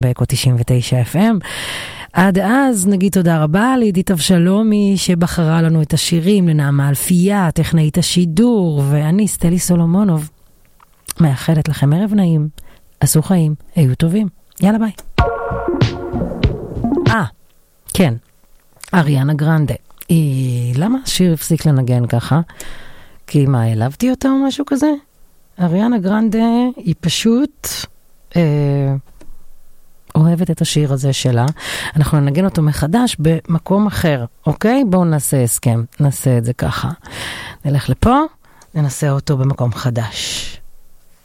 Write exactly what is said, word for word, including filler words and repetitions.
באקו תשעים ותשע אף אם. עד אז נגיד תודה רבה לעידית אבשלומי שבחרה לנו את השירים, לנעמה אלפיה, טכנאית השידור, ואני סטלי סולומונוב מאחלת לכם ערב נעים, עשו חיים, היו טובים, יאללה ביי. אה, כן, אריאנה גרנדה. היא, למה השיר הפסיק לנגן ככה? כי מה, העלבתי אותה או משהו כזה? אריאנה גרנדה היא פשוט אה, אוהבת את השיר הזה שלה. אנחנו ננגן אותו מחדש במקום אחר, אוקיי? בואו נעשה הסכם, נעשה את זה ככה. נלך לפה, ננסה אותו במקום חדש.